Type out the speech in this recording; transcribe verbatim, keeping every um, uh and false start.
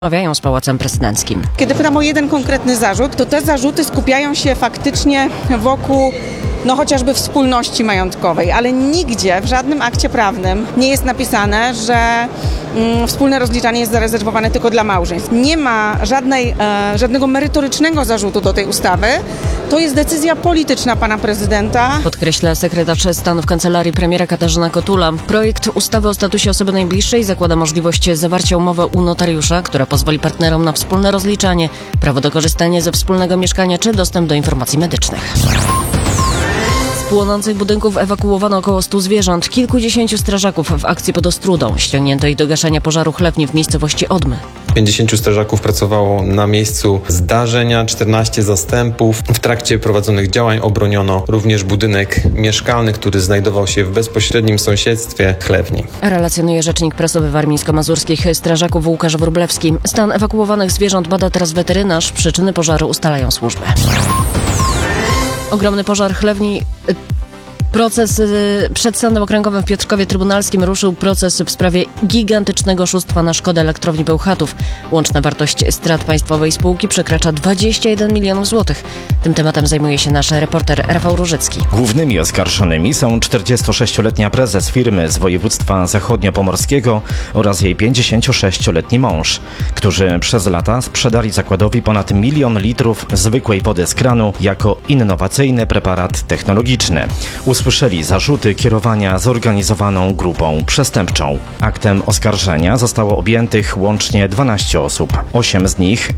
Rozmawiają z Pałacem Prezydenckim. Kiedy pytam o jeden konkretny zarzut, to te zarzuty skupiają się faktycznie wokół no chociażby wspólności majątkowej, ale nigdzie w żadnym akcie prawnym nie jest napisane, że mm, wspólne rozliczanie jest zarezerwowane tylko dla małżeństw. Nie ma żadnej, e, żadnego merytorycznego zarzutu do tej ustawy. To jest decyzja polityczna pana prezydenta. Podkreśla sekretarz stanu w kancelarii premiera Katarzyna Kotula. Projekt ustawy o statusie osoby najbliższej zakłada możliwość zawarcia umowy u notariusza, która pozwoli partnerom na wspólne rozliczanie, prawo do korzystania ze wspólnego mieszkania czy dostęp do informacji medycznych. Z płonących budynków ewakuowano około stu zwierząt. Kilkudziesięciu strażaków w akcji pod Ostrudą. Ściągnięto ich do gaszenia pożaru chlewni w miejscowości Odmy. pięćdziesięciu strażaków pracowało na miejscu zdarzenia, czternaście zastępów. W trakcie prowadzonych działań obroniono również budynek mieszkalny, który znajdował się w bezpośrednim sąsiedztwie chlewni. Relacjonuje rzecznik prasowy warmińsko-mazurskich strażaków Łukasz Wróblewski. Stan ewakuowanych zwierząt bada teraz weterynarz. Przyczyny pożaru ustalają służby. Ogromny pożar chlewni. Proces przed Sądem Okręgowym w Piotrkowie Trybunalskim ruszył proces w sprawie gigantycznego oszustwa na szkodę elektrowni Bełchatów. Łączna wartość strat państwowej spółki przekracza dwadzieścia jeden milionów złotych. Tym tematem zajmuje się nasz reporter Rafał Różycki. Głównymi oskarżonymi są czterdziestosześcioletnia prezes firmy z województwa zachodniopomorskiego oraz jej pięćdziesięciosześcioletni mąż, którzy przez lata sprzedali zakładowi ponad milion litrów zwykłej wody z kranu jako innowacyjny preparat technologiczny. Usłyszeli zarzuty kierowania zorganizowaną grupą przestępczą. Aktem oskarżenia zostało objętych łącznie dwanaście osób. Osiem z nich